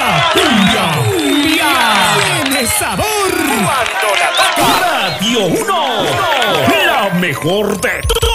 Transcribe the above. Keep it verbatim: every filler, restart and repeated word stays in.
La cumbia, cumbia, tiene sabor. Cuando la toca Radio uno, la mejor de todo.